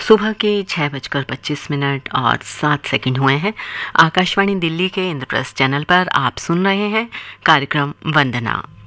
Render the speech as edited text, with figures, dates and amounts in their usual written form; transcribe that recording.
सुबह के 6:25 और 7 हुए हैं। आकाशवाणी दिल्ली के इंद्रप्रस्थ चैनल पर आप सुन रहे हैं कार्यक्रम वंदना।